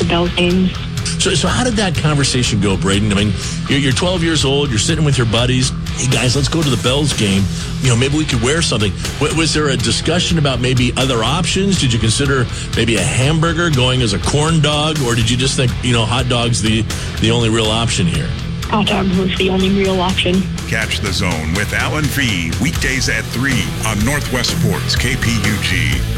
Bells games. So how did that conversation go, Braden? I mean, you're 12 years old. You're sitting with your buddies. Hey, guys, let's go to the Bells game. Maybe we could wear something. Was there a discussion about maybe other options? Did you consider maybe a hamburger going as a corn dog? Or did you just think, hot dog's the only real option here? Hot dog was the only real option. Catch the Zone with Alan Fee weekdays at 3 on Northwest Sports KPUG.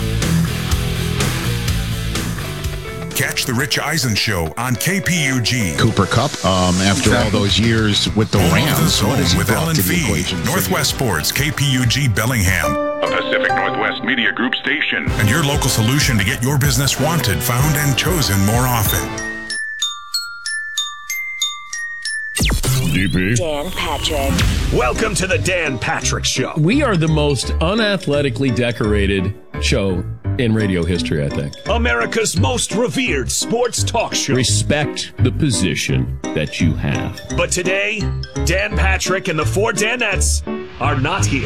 Catch the Rich Eisen Show on KPUG. Cooper Kupp, after all those years with the Rams, what has he with brought Alan to the Fee, equation? Northwest Sports, KPUG Bellingham, a Pacific Northwest Media Group station, and your local solution to get your business wanted, found, and chosen more often. DP. Dan Patrick. Welcome to the Dan Patrick Show. We are the most unathletically decorated show in radio history, I think. America's most revered sports talk show. Respect the position that you have. But today, Dan Patrick and the four Danettes are not here.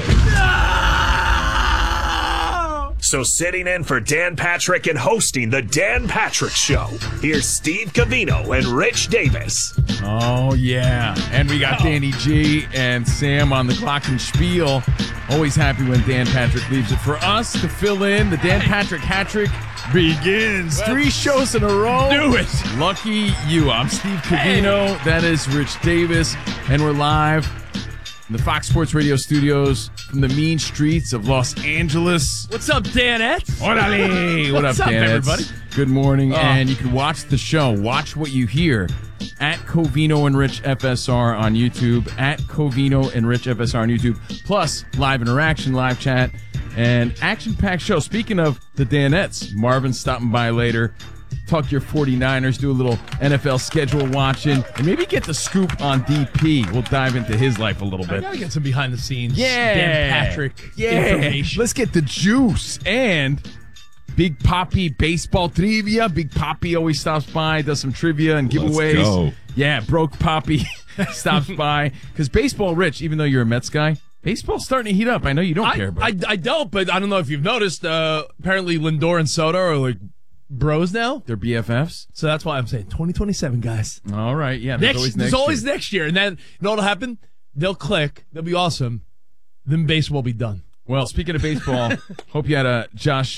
So sitting in for Dan Patrick and hosting the Dan Patrick Show, here's Steve Covino and Rich Davis. Oh, yeah. And we got Danny G and Sam on the Glockenspiel. Always happy when Dan Patrick leaves it for us to fill in. The Dan Patrick hat-trick begins. 3 shows in a row. Do it. Lucky you. I'm Steve Covino. That is Rich Davis. And we're live in the Fox Sports Radio studios from the mean streets of Los Angeles. What's up, Danette? Orale. What up, Danettes? Everybody? Good morning. And you can watch the show. Watch what you hear at Covino and Rich FSR on YouTube. At Covino and Rich FSR on YouTube. Plus, live interaction, live chat, and action-packed show. Speaking of the Danettes, Marvin's stopping by later. Talk your 49ers, do a little NFL schedule watching, and maybe get the scoop on DP. We'll dive into his life a little I bit. gotta get some behind the scenes. Yeah. Dan Patrick information. Let's get the juice. And Big Poppy baseball trivia. Big Poppy always stops by, does some trivia and giveaways. Let's go. Yeah, Broke Poppy stops by. Because baseball, Rich, even though you're a Mets guy, baseball's starting to heat up. I know you don't care, but I don't, but I don't know if you've noticed. Apparently, Lindor and Soto are like bros now. they're BFFs. So that's why I'm saying 2027, guys. All right, yeah. There's Always year. next year. And then, you know what'll happen? They'll click. They'll be awesome. Then baseball will be done. Well, speaking of baseball, hope you had a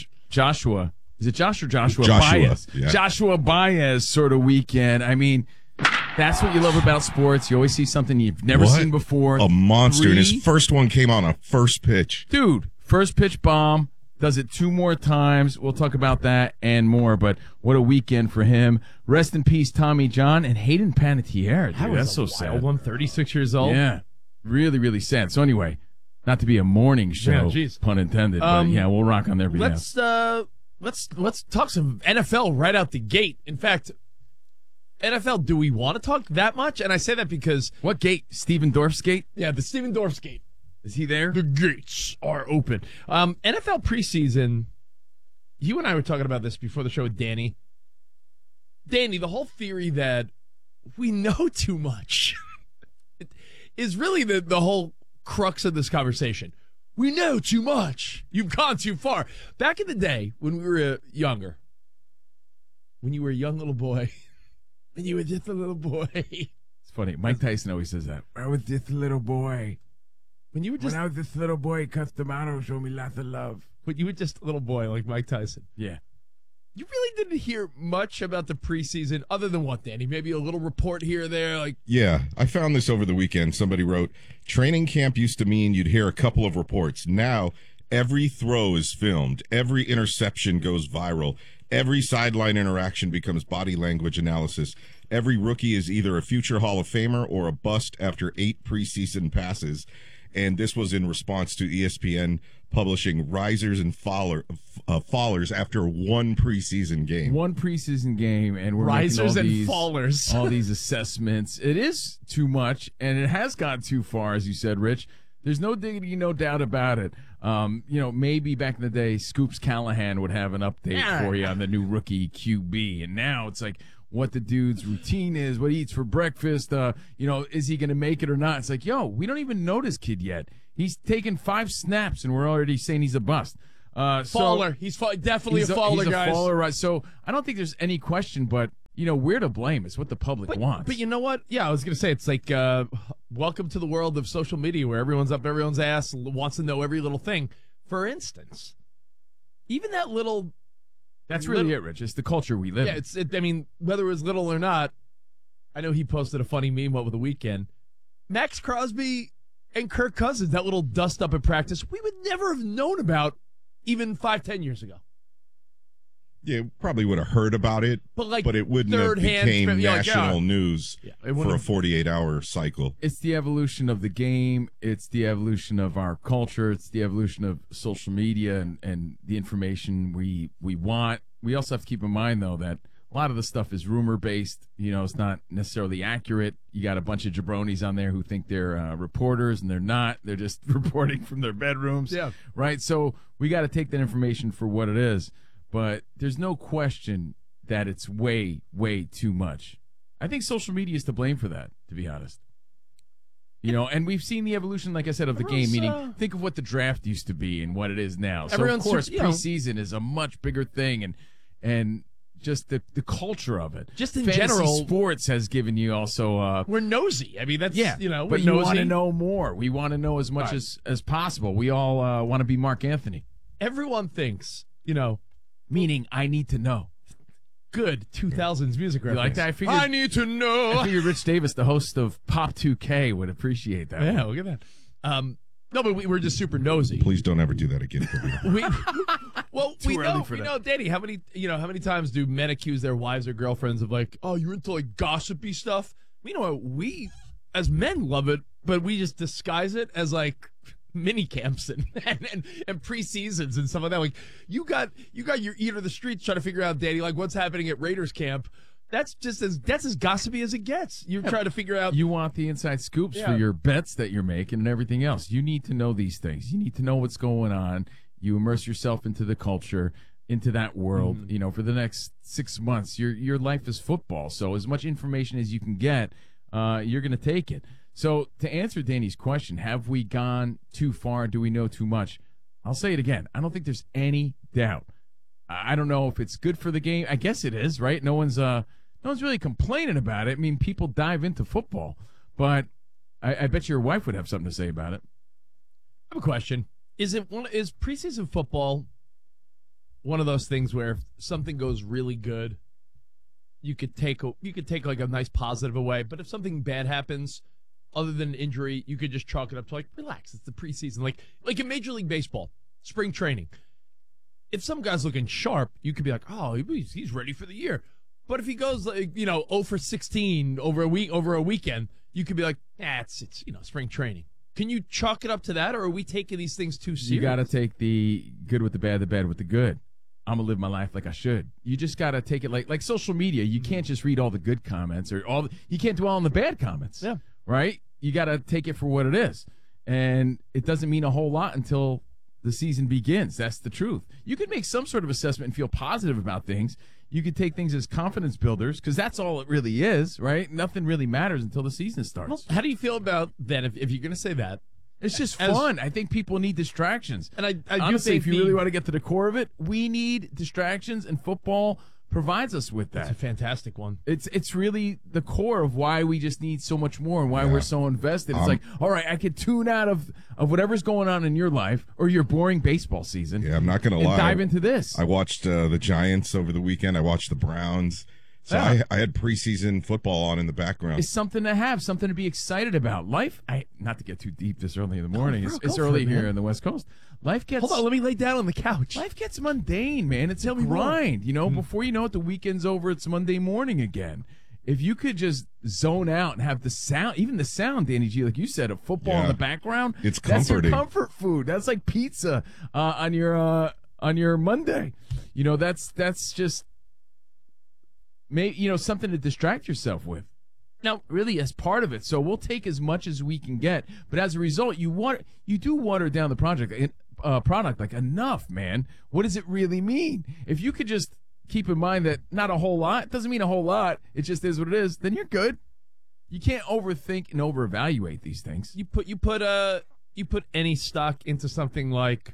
Joshua. Is it Josh or Joshua Joshua, Baez? yeah. Joshua Baez sort of weekend. I mean, that's what you love about sports. You always see something you've never What seen before. A monster. And his 3 first one came on a first pitch. Dude, first pitch bomb. Does it 2 more times. We'll talk about that and more, but what a weekend for him. Rest in peace, Tommy John and Hayden Panettiere. Dude, that's so sad. 36 years old. Yeah, really, really sad. So anyway, not to be a morning show, pun intended, but yeah, we'll rock on their behalf. Let's talk some NFL right out the gate. In fact, NFL, do we want to talk that much? And I say that because What gate? Steven Dorff's gate? yeah, the Steven Dorff's gate. Is he there? The gates are open. NFL preseason, you and I were talking about this before the show with Danny. Danny, the whole theory that we know too much is really the whole crux of this conversation. We know too much. You've gone too far. Back in the day when we were younger, when you were a young little boy, when you were just a little boy. It's funny. Mike Tyson always says that. I was just a little boy. When you were just When I was this little boy, Customato showed me lots of love. But you were just a little boy like Mike Tyson. Yeah. You really didn't hear much about the preseason other than what, Danny? Maybe a little report here or there. Like, Yeah, I found this over the weekend. Somebody wrote, training camp used to mean you'd hear a couple of reports. Now, every throw is filmed. Every interception goes viral. Every sideline interaction becomes body language analysis. Every rookie is either a future Hall of Famer or a bust after 8 preseason passes. And this was in response to ESPN publishing risers and fallers after 1 preseason game. 1 preseason game, and we're risers making all and these, fallers. all these assessments. It is too much, and it has gone too far, as you said, Rich. There's no diggity, no doubt about it. Maybe back in the day, Scoops Callahan would have an update for you on the new rookie QB, and now it's like what the dude's routine is, what he eats for breakfast, is he going to make it or not? It's like, we don't even know this kid yet. He's taken 5 snaps, and we're already saying he's a bust. Faller. He's definitely a faller, he's guys. Faller, right? So I don't think there's any question, but we're to blame. It's what the public wants. But you know what? Yeah, I was going to say, it's like, welcome to the world of social media where everyone's up everyone's ass, wants to know every little thing. For instance, even that little... That's really it, Rich. It's the culture we live in. I mean, whether it was little or not, I know he posted a funny meme over the weekend. Max Crosby and Kirk Cousins, that little dust up at practice, we would never have known about even 5-10 years ago. Yeah, probably would have heard about it, but it wouldn't have became national news for a 48-hour cycle. It's the evolution of the game. It's the evolution of our culture. It's the evolution of social media and the information we want. We also have to keep in mind, though, that a lot of the stuff is rumor-based. It's not necessarily accurate. You got a bunch of jabronis on there who think they're reporters, and they're not. They're just reporting from their bedrooms. Yeah. Right? So we got to take that information for what it is. But there's no question that it's way, way too much. I think social media is to blame for that, to be honest. And we've seen the evolution, like I said, of the game, meaning think of what the draft used to be and what it is now. So, of course, preseason is a much bigger thing, and just the culture of it. Just in Fantasy general, sports has given you also... we're nosy. I mean, that's, we're but you want to know more. We want to know as much as possible. We all want to be Mark Anthony. Everyone thinks, meaning I need to know. Good 2000s music reference. You like that? I need to know. I figured Rich Davis, the host of Pop 2K, would appreciate that. Yeah, look at that. No, but we're just super nosy. Please don't ever do that again. we know, Danny. How many times do men accuse their wives or girlfriends of like, oh, you're into like gossipy stuff? We as men love it, but we just disguise it as like mini camps and preseasons and stuff like that. Like you got your ear to the streets trying to figure out, Danny, like what's happening at Raiders camp. That's as gossipy as it gets. You're trying to figure out. You want the inside scoops for your bets that you're making and everything else. You need to know these things. You need to know what's going on. You immerse yourself into the culture, into that world. For the next 6 months, your life is football. So as much information as you can get, you're going to take it. So to answer Danny's question, have we gone too far? Do we know too much? I'll say it again. I don't think there's any doubt. I don't know if it's good for the game. I guess it is, right? No one's really complaining about it. I mean, people dive into football, but I bet your wife would have something to say about it. I have a question. Is preseason football one of those things where if something goes really good, you could take like a nice positive away, but if something bad happens, other than injury, you could just chalk it up to like, relax, it's the preseason. Like in Major League Baseball, spring training. If some guy's looking sharp, you could be like, oh, he's ready for the year. But if he goes 0 for 16 over a weekend, you could be like, it's spring training. Can you chalk it up to that, or are we taking these things too serious? You got to take the good with the bad with the good. I'm going to live my life like I should. You just got to take it like social media. You can't just read all the good comments you can't dwell on the bad comments. Yeah. Right? You got to take it for what it is. And it doesn't mean a whole lot until the season begins. That's the truth. You could make some sort of assessment and feel positive about things. You could take things as confidence builders because that's all it really is, right? Nothing really matters until the season starts. Well, how do you feel about that if you're going to say that? It's just fun. I think people need distractions. And I honestly, think if you really want to get to the core of it, we need distractions, and football provides us with that. It's a fantastic one. It's really the core of why we just need so much more and why we're so invested. It's like, all right, I could tune out of whatever's going on in your life or your boring baseball season. Yeah, I'm not going to lie. Dive into this. I watched the Giants over the weekend. I watched the Browns. So I had preseason football on in the background. It's something to have, something to be excited about. Life, not to get too deep this early in the morning. It's early here in the West Coast. Life gets. Hold on, let me lay down on the couch. Life gets mundane, man. It's a grind. Before you know it, the weekend's over. It's Monday morning again. If you could just zone out and have the sound, even the sound, Danny G, like you said, of football in the background, it's comforting. That's your comfort food. That's like pizza on your Monday. That's just. Maybe something to distract yourself with. Now, really, as part of it. So we'll take as much as we can get, but as a result, you do water down the product like enough, man. What does it really mean? If you could just keep in mind that not a whole lot doesn't mean a whole lot. It just is what it is. Then you're good. You can't overthink and overevaluate these things. You put any stock into something like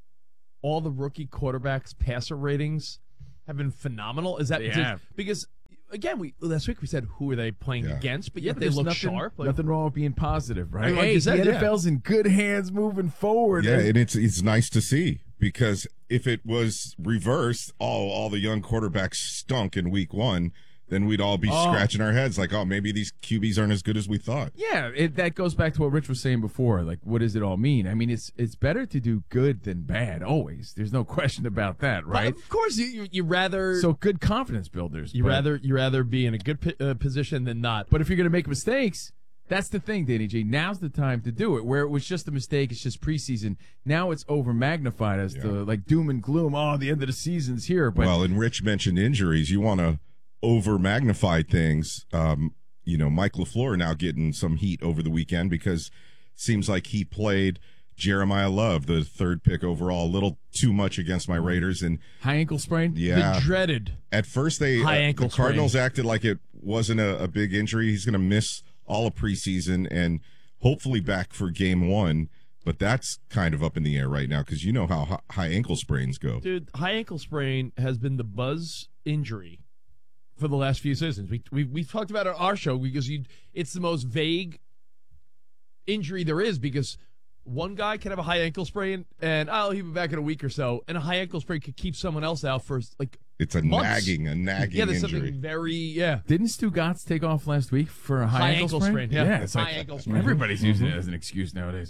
all the rookie quarterbacks' passer ratings have been phenomenal. Is that they have? Because again, last week we said who are they playing against, but yet they there's look nothing, sharp. Nothing wrong with being positive, right? Like Hey, you said, the NFL's in good hands moving forward. Yeah, and it's nice to see, because if it was reversed, all the young quarterbacks stunk in week 1, then we'd all be scratching our heads like, oh, maybe these QBs aren't as good as we thought. Yeah, that goes back to what Rich was saying before. Like, what does it all mean? I mean, it's better to do good than bad, always. There's no question about that, right? But of course, you rather So good confidence builders. you rather be in a good position than not. But if you're going to make mistakes, that's the thing, Danny G. Now's the time to do it. Where it was just a mistake, it's just preseason. Now it's over magnified as to like doom and gloom. Oh, the end of the season's here. But well, and Rich mentioned injuries. You want to over magnify things. Mike LaFleur now getting some heat over the weekend because it seems like he played Jeremiah Love, the 3rd pick overall, a little too much against my Raiders. And high ankle sprain? Yeah. The dreaded At first, high ankle the Cardinals sprain. acted like it wasn't a big injury. He's going to miss all of preseason and hopefully back for game 1. But that's kind of up in the air right now because you know how high ankle sprains go. Dude, high ankle sprain has been the buzz injury for the last few seasons. We've talked about it on our show because it's the most vague injury there is, because one guy can have a high ankle sprain and he'll be back in a week or so, and a high ankle sprain could keep someone else out for like it's a months. nagging Yeah, there's injury. something very Didn't Stu Gatz take off last week for a high ankle sprain? Yeah, it's high like ankle sprain. everybody's using it as an excuse nowadays.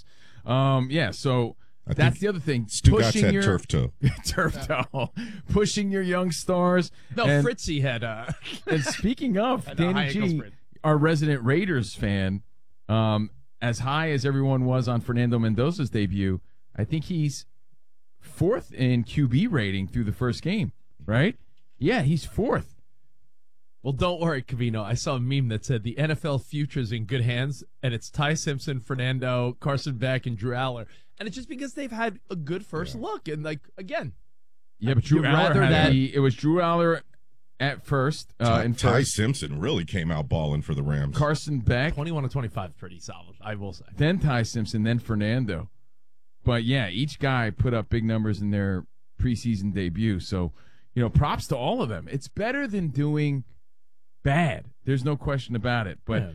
So I that's think the other thing. Stu Gatz Pushing had your turf toe. turf toe, pushing your young stars. No, and, Fritzy had and speaking of, Had a high Danny ankle G, sprain. our resident Raiders fan, as high as everyone was on Fernando Mendoza's debut, I think he's 4th in QB rating through the first game, right? Yeah, he's 4th. Well, don't worry, Cavino. I saw a meme that said the NFL future's in good hands, and it's Ty Simpson, Fernando, Carson Beck, and Drew Aller. And it's just because they've had a good first look. And, like, again. Yeah, but Drew you'd Aller rather it was Drew Aller at first. Ty first. Simpson really came out balling for the Rams. Carson Beck, 21-25 pretty solid, I will say. then Ty Simpson, then Fernando. But, yeah, each guy put up big numbers in their preseason debut. So, props to all of them. It's better than doing bad. There's no question about it. But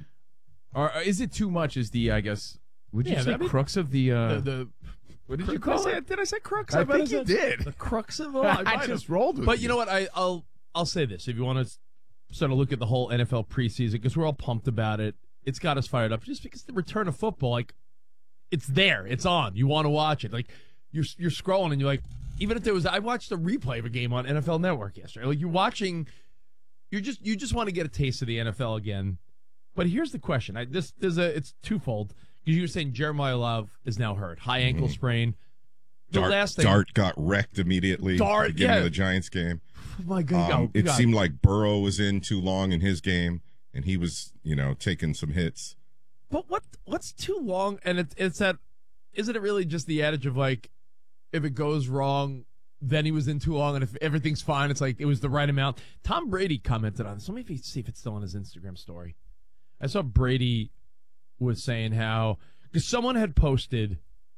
is it too much is the, I guess, would you say crux of the what did you call it? Did I say crux? I think you did. The crux of I just rolled with But you. you know what? I'll say this. If you want to sort of look at the whole NFL preseason, because we're all pumped about it, it's got us fired up. Just because the return of football, like, it's there. It's on. You want to watch it. Like, you're scrolling and you're like, even if there was, I watched a replay of a game on NFL Network yesterday. Like, you're watching, you just want to get a taste of the NFL again. But here's the question. It's twofold. Because you were saying Jeremiah Love is now hurt. High ankle sprain. Dart got wrecked immediately at the beginning of the Giants game. Oh, my God. It seemed like Burrow was in too long in his game, and he was, taking some hits. But what's too long? And it's that, isn't it really just the adage of, like, if it goes wrong, then he was in too long, and if everything's fine, it's like it was the right amount. Tom Brady commented on this. Let me see if it's still on his Instagram story. I saw Brady was saying how, because someone had posted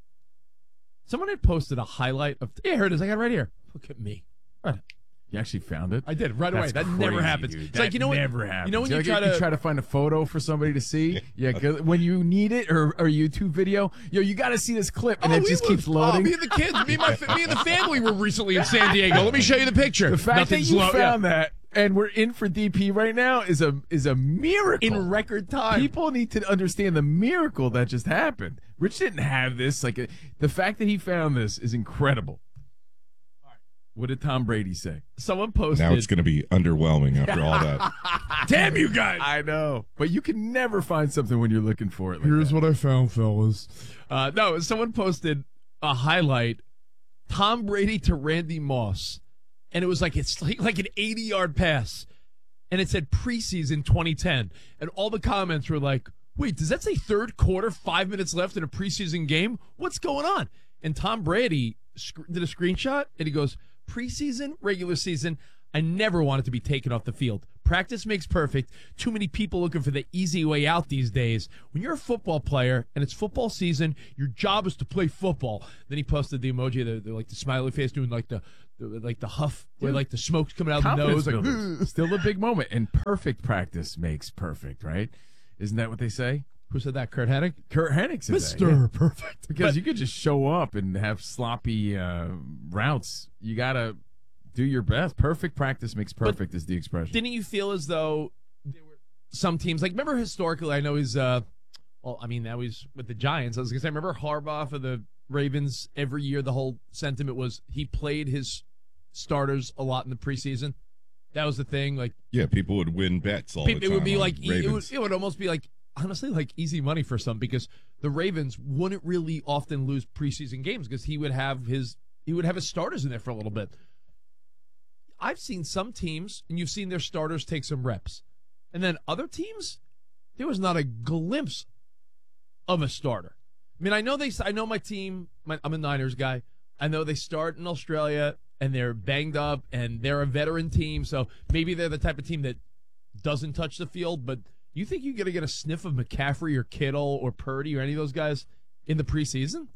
a highlight of, here it is, I got it right here. Look at me. Right. You actually found it? I did right away. That Crazy, never happens. Dude. It's that like, you know what? Never happens. You know when you Like, try to find a photo for somebody to see? Yeah, 'cause when you need it or a YouTube video, you got to see this clip, and it just keeps loading. Me and the kids, me and the family were recently in San Diego. Let me show you the picture. The fact Nothing's that you low- found that and we're in for DP right now is a miracle. in record time. People need to understand the miracle that just happened. Rich didn't have this. The fact that he found this is incredible. What did Tom Brady say? Someone posted. Now it's going to be underwhelming after all that. Damn you guys! I know, but you can never find something when you're looking for it. Here's what I found, fellas. No, someone posted a highlight: Tom Brady to Randy Moss, and it was like it's like an 80-yard pass, and it said preseason 2010, and all the comments were like, "Wait, does that say third quarter? 5 minutes left in a preseason game? What's going on?" And Tom Brady did a screenshot, and he goes, "Preseason, regular season, I never wanted to be taken off the field. Practice makes perfect. Too many people looking for the easy way out these days. When you're a football player and it's football season, your job is to play football." Then he posted the emoji, the smiley face doing like the like the huff, where like the smoke's coming out of the nose. Like, still a big moment. And perfect practice makes perfect, right? Isn't that what they say? who said that? Kurt Hennig? Kurt Hennig said Mr. that. Yeah. Perfect. Because you could just show up and have sloppy routes. You got to do your best. Perfect practice makes perfect is the expression. Didn't you feel as though there were some teams, like, remember historically, I know he's, now he's with the Giants. I was going to say, remember Harbaugh for the Ravens every year, the whole sentiment was he played his starters a lot in the preseason. That was the thing. Like, yeah, people would win bets all the time. It would be like, Ravens. it would almost be like, honestly, like easy money for some, because the Ravens wouldn't really often lose preseason games because he would have his starters in there for a little bit. I've seen some teams, and you've seen their starters take some reps. And then other teams, there was not a glimpse of a starter. I mean, I know my team, I'm a Niners guy. I know they start in Australia, and they're banged up, and they're a veteran team, so maybe they're the type of team that doesn't touch the field, but you think you're going to get a sniff of McCaffrey or Kittle or Purdy or any of those guys in the preseason?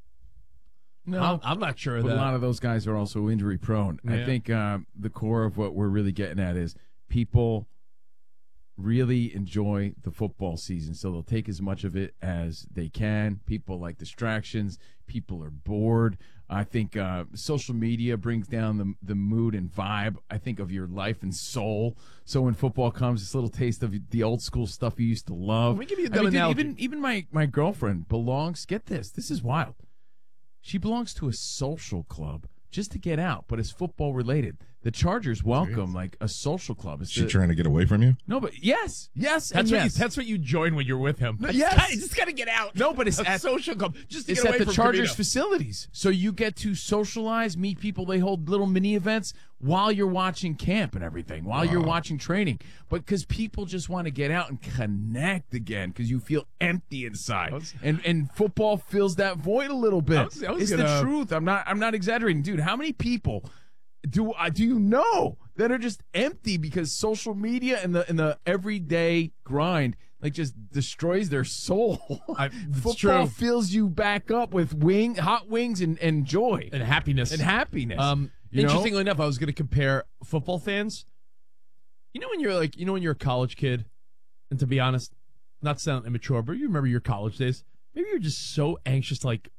No, I'm not sure of but that. a lot of those guys are also injury prone. Yeah. I think the core of what we're really getting at is people really enjoy the football season, so they'll take as much of it as they can. People like distractions. People are bored. I think social media brings down the mood and vibe, I think, of your life and soul. So when football comes, this little taste of the old school stuff you used to love. Let me give you a dumb analogy. Even my girlfriend belongs, get this is wild. She belongs to a social club just to get out, but it's football related. The Chargers welcome like a social club. Is she trying to get away from you? No, but yes, That's what you join when you're with him. Yes. You just got to get out. No, but it's a at social club. Just to it's get away at the from Chargers Camino. facilities, so you get to socialize, meet people. They hold little mini events while you're watching camp and everything, while you're watching training. But because people just want to get out and connect again, because you feel empty inside, and football fills that void a little bit. It's the truth. I'm not exaggerating, dude. How many people do you know that are just empty because social media and the everyday grind like just destroys their soul? Football true. fills you back up with hot wings and joy and happiness. Interestingly enough, I was going to compare football fans. When you're a college kid, and to be honest, not to sound immature, but you remember your college days. Maybe you're just so anxious to like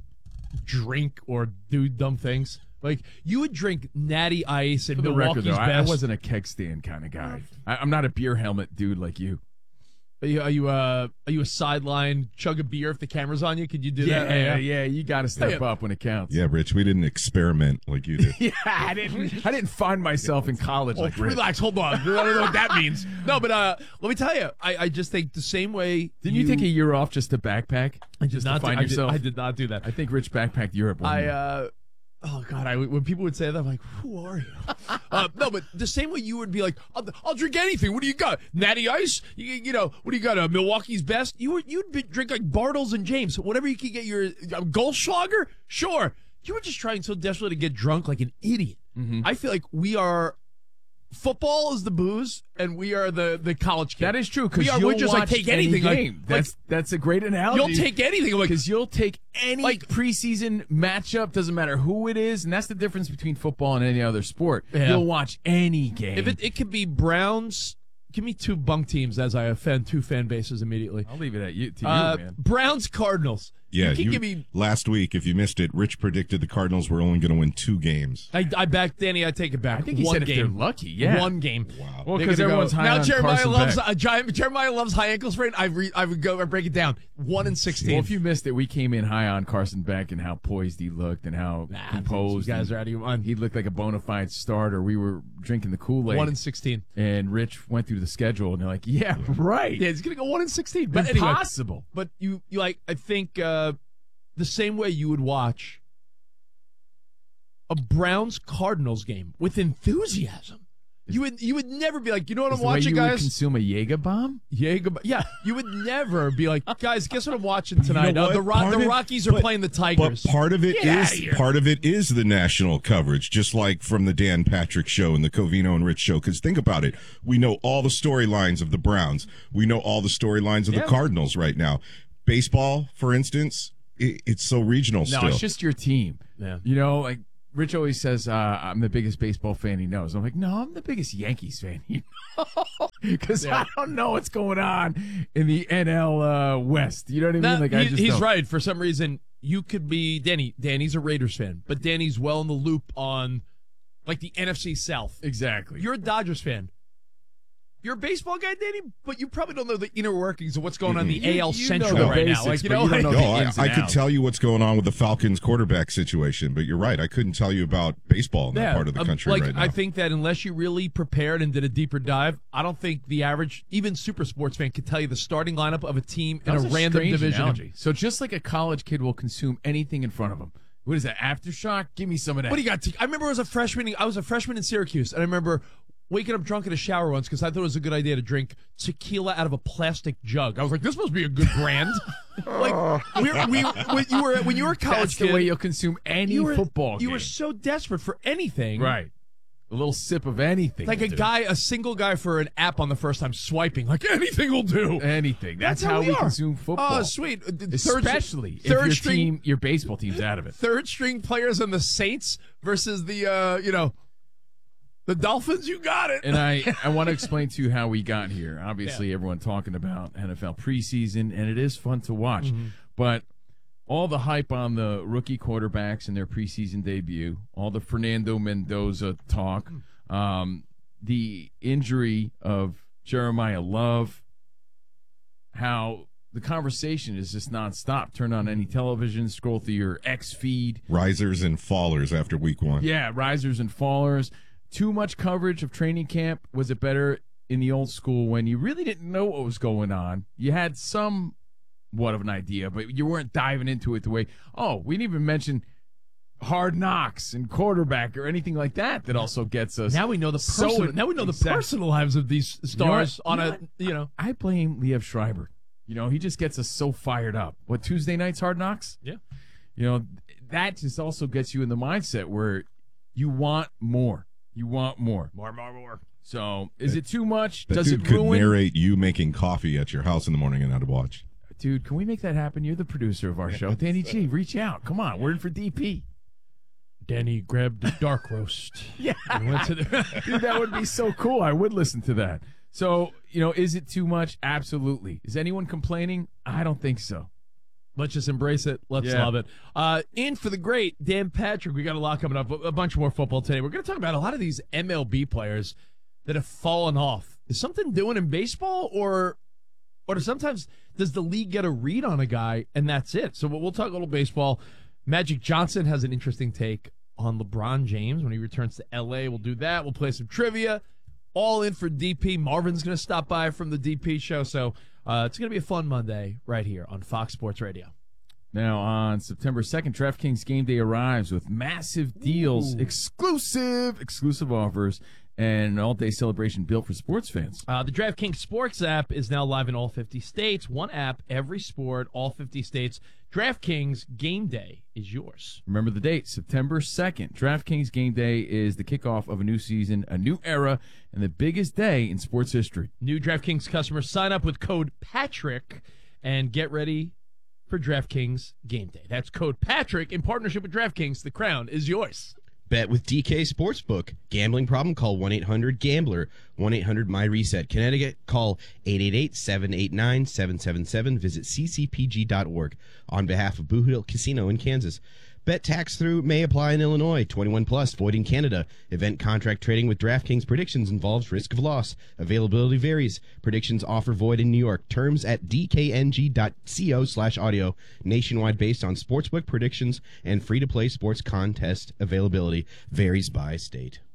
drink or do dumb things. Like, you would drink Natty Ice and For the Milwaukee's record, though, Best. I wasn't a keg stand kind of guy. I'm not a beer helmet dude like you. Are you a sideline chug a beer if the camera's on you? Could you do that? Yeah. You got to step up when it counts. Yeah, Rich, we didn't experiment like you did. Yeah, I didn't find myself in college like Rich. Relax, hold on. I don't know what that means. No, but let me tell you, I just think the same way. Didn't you take a year off just to backpack? Just to find yourself? I did not do that. I think Rich backpacked Europe. Oh God! When people would say that, I'm like, "Who are you?" No, but the same way you would be like, "I'll drink anything." What do you got? Natty Ice? You know, what do you got? Milwaukee's Best? You'd drink like Bartles and James, whatever you could get. Your Goldschlager, sure. You were just trying so desperately to get drunk like an idiot. Mm-hmm. I feel like we are. Football is the booze, and we are the college kid. That is true, because we're just like take anything. Game. That's a great analogy. You'll take anything, because you'll take any preseason matchup. Doesn't matter who it is, and that's the difference between football and any other sport. Yeah. You'll watch any game. If it could be Browns. Give me two bunk teams as I offend two fan bases immediately. I'll leave it to you, man. Browns, Cardinals. Yeah, give me last week, if you missed it, Rich predicted the Cardinals were only going to win 2 games. I backed Danny. I take it back. I think he One said game. if they're lucky, yeah. 1 game. Wow. Well, because everyone's high now on Jeremiah Carson loves Jeremiah loves high ankle sprain. I break it down. 1-16. Well, if you missed it, we came in high on Carson Beck and how poised he looked and how composed. You guys are out of your mind. He looked like a bona fide starter. We were drinking the Kool-Aid. 1-16. And Rich went through the schedule, and they're like, "Yeah, right. Yeah, he's gonna go 1-16. But Impossible." Anyway, but you like. I think the same way you would watch a Browns Cardinals game with enthusiasm. You would never be like, you know what I'm watching, guys? You would consume a Jaeger bomb? Yeah, you would never be like, guys, guess what I'm watching tonight? You know The Rockies are playing the Tigers. But part of it is the national coverage, just like from the Dan Patrick Show and the Covino and Rich Show. Because think about it, we know all the storylines of the Browns. We know all the storylines of the Cardinals right now. Baseball, for instance, it's so regional still. No, it's just your team. Yeah. You know, like Rich always says, I'm the biggest baseball fan he knows. I'm like, no, I'm the biggest Yankees fan he knows. Because I don't know what's going on in the NL West. You know what I mean? Like, he's right. For some reason, you could be Danny. Danny's a Raiders fan, but Danny's well in the loop on, like, the NFC South. Exactly. You're a Dodgers fan. You're a baseball guy, Danny, but you probably don't know the inner workings of what's going on in the AL Central right now. Like, I could tell you what's going on with the Falcons quarterback situation, but you're right. I couldn't tell you about baseball in that part of the country right now. I think that unless you really prepared and did a deeper dive, I don't think the average, even super sports fan, could tell you the starting lineup of a team in a random division. Analogy. So just like a college kid will consume anything in front of him. What is that, Aftershock? Give me some of that. What do you got? I remember I was a freshman in Syracuse, and I remember waking up drunk in a shower once because I thought it was a good idea to drink tequila out of a plastic jug. I was like, this must be a good brand. Like, when you were a college kid, the way you'll consume any football game. You were so desperate for anything. Right. A little sip of anything. Like a single guy for an app on the first time swiping. Like, anything will do. Anything. That's how we consume football. Oh, sweet. Especially if your baseball team's out of it. Third string players on the Saints versus the Dolphins, you got it. And I want to explain to you how we got here. Obviously, everyone talking about NFL preseason, and it is fun to watch. Mm-hmm. But all the hype on the rookie quarterbacks in their preseason debut, all the Fernando Mendoza talk, the injury of Jeremiah Love, how the conversation is just nonstop. Turn on any television, scroll through your X feed. Risers and fallers after week one. Yeah, risers and fallers. Too much coverage of training camp. Was it better in the old school when you really didn't know what was going on? You had somewhat of an idea, but you weren't diving into it the way, we didn't even mention Hard Knocks and quarterback or anything like that also gets us. Now we know the personal lives of these stars I blame Liev Schreiber. He just gets us so fired up. What, Tuesday nights Hard Knocks? Yeah. That just also gets you in the mindset where you want more. You want more. More. So, is it too much? That Does dude it could ruin? Narrate you making coffee at your house in the morning and I'd watch. Dude, can we make that happen? You're the producer of our show. Danny G, reach out. Come on, we're in for DP. Danny grabbed a dark roast. Yeah. Dude, that would be so cool. I would listen to that. So, is it too much? Absolutely. Is anyone complaining? I don't think so. Let's just embrace it. Let's love it. In for the great Dan Patrick. We got a lot coming up. A bunch more football today. We're going to talk about a lot of these MLB players that have fallen off. Is something doing in baseball, or sometimes does the league get a read on a guy and that's it? So we'll talk a little baseball. Magic Johnson has an interesting take on LeBron James when he returns to L.A. We'll do that. We'll play some trivia. All in for DP. Marvin's going to stop by from the DP show. So it's going to be a fun Monday right here on Fox Sports Radio. Now, on September 2nd, DraftKings Game Day arrives with massive deals, exclusive offers, and an all-day celebration built for sports fans. The DraftKings Sports app is now live in all 50 states. One app, every sport, all 50 states. DraftKings Game Day is yours. Remember the date, September 2nd. DraftKings Game Day is the kickoff of a new season, a new era, and the biggest day in sports history. New DraftKings customers sign up with code PATRICK and get ready for DraftKings Game Day. That's code PATRICK in partnership with DraftKings. The crown is yours. Bet with DK Sportsbook. Gambling problem? Call 1-800-GAMBLER. 1-800-MY-RESET. Connecticut, call 888-789-777. Visit ccpg.org. On behalf of Blue Hill Casino in Kansas. Bet tax through may apply in Illinois. 21 plus, void in Canada. Event contract trading with DraftKings predictions involves risk of loss. Availability varies. Predictions offer void in New York. Terms at dkng.co/audio. Nationwide based on sportsbook predictions and free-to-play sports contest availability. Varies by state.